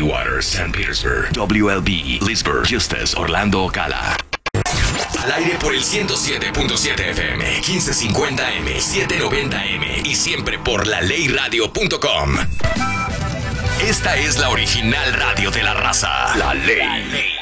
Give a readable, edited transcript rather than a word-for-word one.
Stillwater, St. Petersburg, WLB, Leesburg, Eustis, Orlando, Ocala. Al aire por el 107.7 FM, 1550M, 790M y siempre por laleyradio.com. Esta es la original radio de la raza. La Ley.